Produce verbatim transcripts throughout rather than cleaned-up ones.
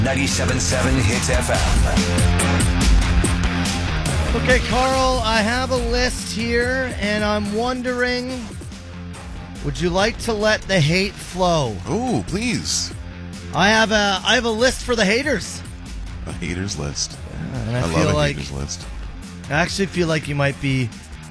ninety-seven point seven Hits F M. Okay, Carl, I have a list here, and I'm wondering, would you like to let the hate flow? Oh, please. I have a I have a list for the haters. A haters list. And I, I feel love a like haters list. I actually feel like you might be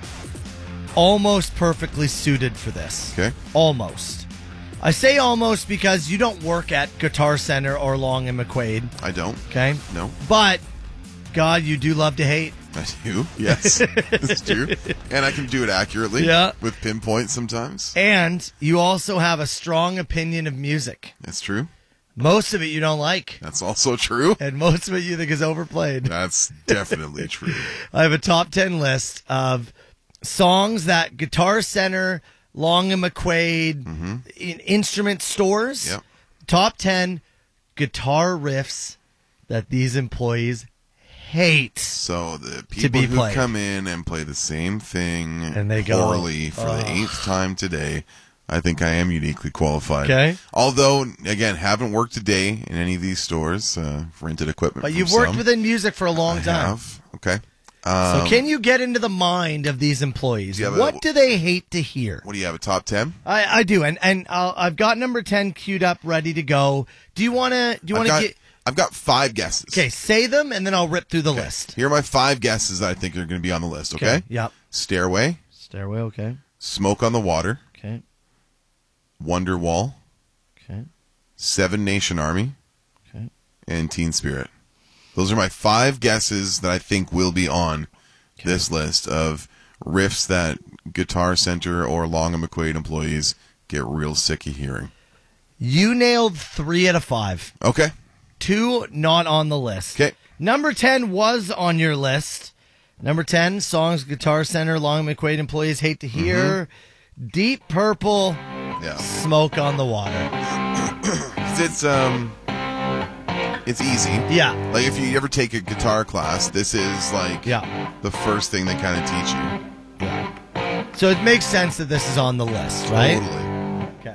almost perfectly suited for this. Okay. Almost. I say almost because you don't work at Guitar Center or Long and McQuaid. I don't. Okay? No. But, God, you do love to hate. I do. Yes. It's true. And I can do it accurately. Yeah. With pinpoint sometimes. And you also have a strong opinion of music. That's true. Most of it you don't like. That's also true. And most of it you think is overplayed. That's definitely true. I have a top ten list of songs that Guitar Center, Long and McQuaid, Mm-hmm. in instrument stores, Yep. top ten guitar riffs that these employees hate. So the be people who played. come in and play the same thing And they go, poorly for the "Ugh." eighth time today, I think I am uniquely qualified. Okay. Although, again, haven't worked a day in any of these stores. Uh, rented equipment. But from you've worked some. within music for a long I time. have. Okay. So Um, can you get into the mind of these employees? Do you have a- What do they hate to hear? What do you have? A top ten? I, I do, and and I'll, I've got number ten queued up, ready to go. Do you want to? Do you I've want to got, get? I've got five guesses. Okay, say them, and then I'll rip through the list. Here are my five guesses that I think are going to be on the list. Okay. Yep. Stairway, Stairway. Okay. Smoke on the Water, Okay. Wonderwall, Okay. Seven Nation Army, Okay. and Teen Spirit. Those are my five guesses that I think will be on this list of riffs that Guitar Center or Long and McQuaid employees get real sick of hearing. You nailed three out of five. Okay. Two not on the list. Okay. Number ten was on your list. Number ten, songs Guitar Center, Long and McQuaid employees hate to hear. Deep Purple, Yeah. Smoke on the Water. It's um it's easy. Yeah. Like if you ever take a guitar class, this is like Yeah. the first thing they kind of teach you. So it makes sense that this is on the list, right? Totally. Okay.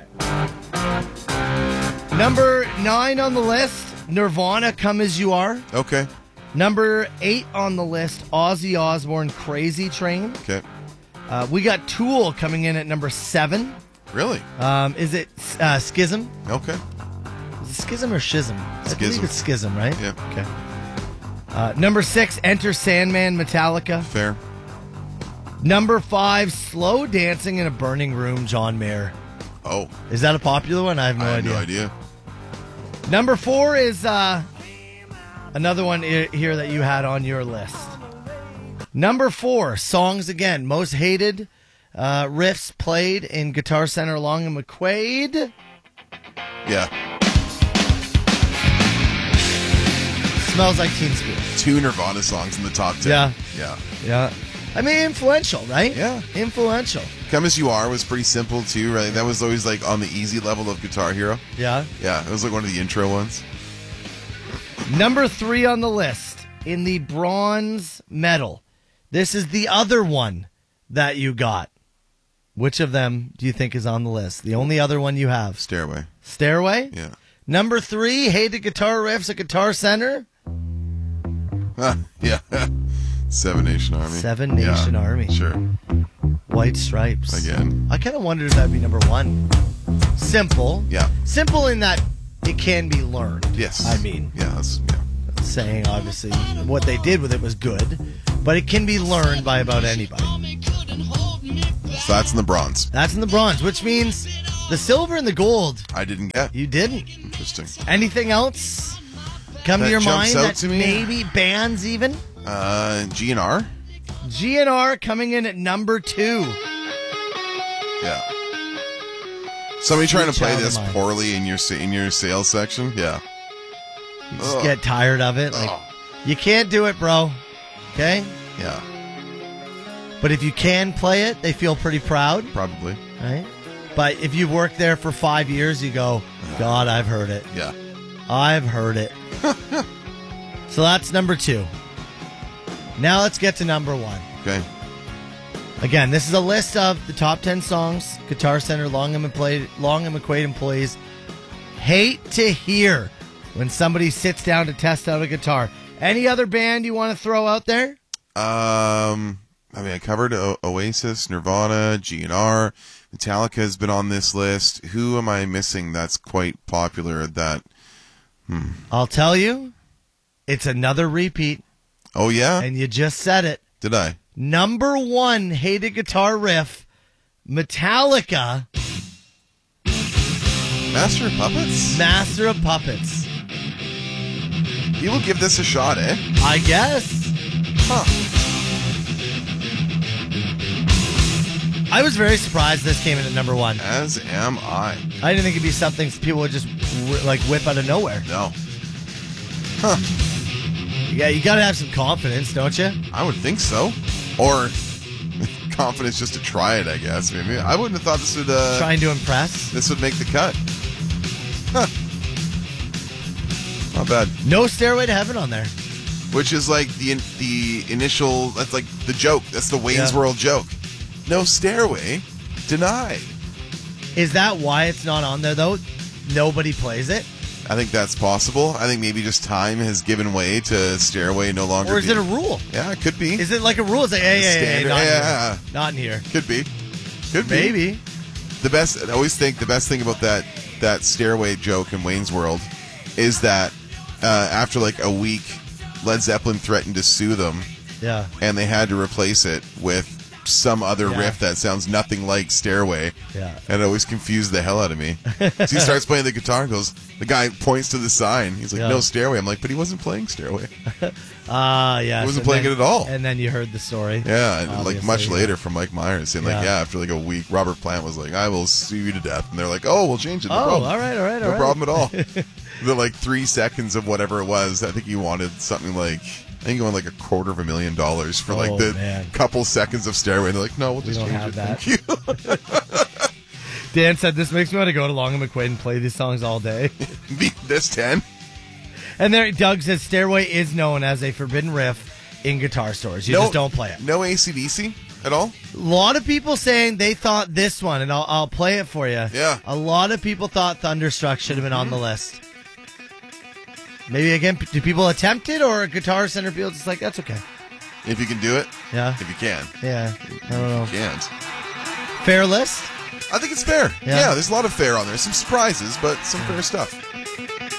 Number nine on the list, Nirvana, Come As You Are. Okay. Number eight on the list, Ozzy Osbourne, Crazy Train. Okay. Uh, we got Tool coming in at number seven. Really? Um, is it uh, Schism? Okay. Is it Schism or Schism? I believe Schism. it's Schism, right? Yeah. Okay. Uh, number six, Enter Sandman, Metallica. Fair. Number five, Slow Dancing in a Burning Room, John Mayer. Oh, Is that a popular one? I have no I have idea. no idea. Number four is uh, another one i- here that you had on your list. Number four, songs again, most hated uh, riffs played in Guitar Center, Long and McQuaid. Yeah. Smells Like Teen Spirit. Two Nirvana songs in the top ten. Yeah. Yeah. Yeah. I mean, influential, right? Yeah. Influential. Come As You Are was pretty simple too, right? That was always like on the easy level of Guitar Hero. Yeah. Yeah, it was like one of the intro ones. Number three on the list in the bronze medal. This is the other one that you got. Which of them do you think is on the list? The only other one you have. Stairway. Stairway? Yeah. Number three, hated guitar riffs at Guitar Center. Yeah. Seven Nation Army. Seven Nation Yeah, Army. Sure. White Stripes. Again. I kind of wondered if that'd be number one. Simple. Yeah. Simple in that it can be learned. Yes. I mean, Yeah, that's yeah. saying obviously what they did with it was good, but it can be learned by about anybody. So that's in the bronze. That's in the bronze, which means the silver and the gold I didn't get. you didn't. Interesting. Anything else come That to your jumps mind out that to me? maybe bands even? Uh, G N R. G N R coming in at number two. Yeah. Somebody trying to Sweet play child of this mine. poorly in your sa- in your sales section. Yeah. You just Ugh. get tired of it. Like, Ugh. you can't do it, bro. Okay? Yeah. But if you can play it, they feel pretty proud, Probably. right? But if you've worked there for five years, you go, God, I've heard it. Yeah. I've heard it. So that's number two. Now let's get to number one. Okay. Again, this is a list of the top ten songs Guitar Center Long and McQuaid, Long and McQuaid employees hate to hear. when somebody sits down to test out a guitar. Any other band you want to throw out there? Um, I mean, I covered o- Oasis, Nirvana, G N R. Metallica has been on this list. Who am I missing that's quite popular that... Hmm. I'll tell you, it's another repeat. Oh, yeah? And you just said it. Did I? Number one hated guitar riff, Metallica. Master of Puppets? Master of Puppets. You will give this a shot, eh? I guess. Huh. I was very surprised this came in at number one. As am I. I didn't think it'd be something people would just wh- like whip out of nowhere. No. Huh. Yeah, you gotta have some confidence, don't you? I would think so. Or confidence just to try it, I guess. Maybe I wouldn't have thought this would. Uh, Trying to impress. This would make the cut. Huh. Not bad. No Stairway to Heaven on there. Which is like the the initial. That's like the joke. That's the Wayne's Yeah. World joke. No Stairway, denied. Is that why it's not on there though? Nobody plays it, I think that's possible. I think maybe just time has given way to Stairway no longer. or is being- it a rule? Yeah, it could be. Is it like a rule? It's like, hey, hey, hey, Standard- not yeah. here. Not in here. Could be. Could be. Maybe. The best. I always think the best thing about that that Stairway joke in Wayne's World is that uh, after like a week, Led Zeppelin threatened to sue them, Yeah. and they had to replace it with some other Yeah. riff that sounds nothing like Stairway. Yeah. And it always confused the hell out of me. So he starts playing the guitar and goes, the guy points to the sign. He's like, Yeah. no Stairway. I'm like, but he wasn't playing Stairway. Ah, uh, yeah. He wasn't playing it at all. And then you heard the story. Yeah, and like Obviously, much yeah. later from Mike Myers saying, like, Yeah. yeah, after like a week, Robert Plant was like, I will sue you to death. And they're like, oh, we'll change it. No Oh, problem. all right, all right, No all right. problem at all. The like three seconds of whatever it was, I think he wanted something like, I think he wanted like a quarter of a million dollars for like Oh, the man. couple seconds of Stairway. And they're like, no, we'll We just don't change have it. that. Thank you. Dan said, this makes me want to go to Long and McQuaid and play these songs all day. Beat this ten. And there, Doug says, Stairway is known as a forbidden riff in guitar stores. You No- just don't play it. No A C D C at all? A lot of people saying they thought this one, and I'll, I'll play it for you. Yeah. A lot of people thought Thunderstruck should have been on the list. Maybe, again, do people attempt it, or Guitar Center feels it's like, that's okay. If you can do it. Yeah. If you can. Yeah. I don't know. You can't. Fair list? I think it's fair. Yeah. Yeah. There's a lot of fair on there. Some surprises, but some fair stuff.